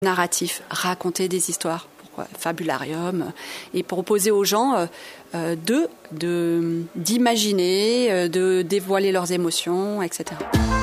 Narratif, raconter des histoires, fabularium, et proposer aux gens d'imaginer, de dévoiler leurs émotions, etc.